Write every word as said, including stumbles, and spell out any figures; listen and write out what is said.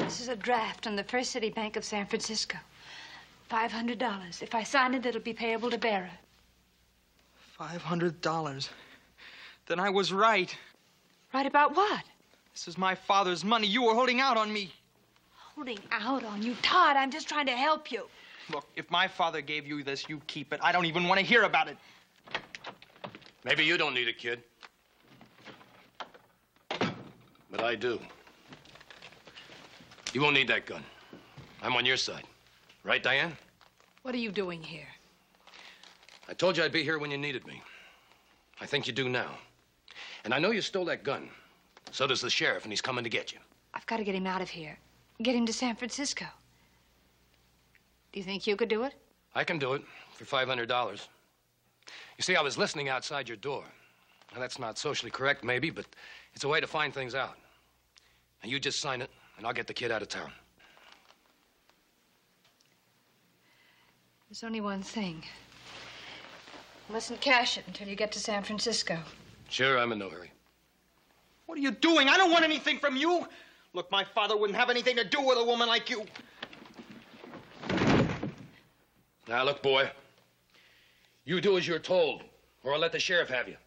This is a draft on the First City Bank of San Francisco. Five hundred dollars. If I sign it, it'll be payable to bearer. Five hundred dollars. Then I was right. Right about what? This is my father's money. You were holding out on me. Holding out on you? Todd, I'm just trying to help you. Look, if my father gave you this, you keep it. I don't even want to hear about it. Maybe you don't need it, kid. But I do. You won't need that gun. I'm on your side. Right, Diane? What are you doing here? I told you I'd be here when you needed me. I think you do now. And I know you stole that gun. So does the sheriff, and he's coming to get you. I've got to get him out of here. Get him to San Francisco. Do you think you could do it? I can do it for five hundred dollars. You see, I was listening outside your door. Now, that's not socially correct, maybe, but it's a way to find things out. And you just sign it, and I'll get the kid out of town. There's only one thing. You mustn't cash it until you get to San Francisco. Sure, I'm in no hurry. What are you doing? I don't want anything from you. Look, my father wouldn't have anything to do with a woman like you. Now, look, boy. You do as you're told, or I'll let the sheriff have you.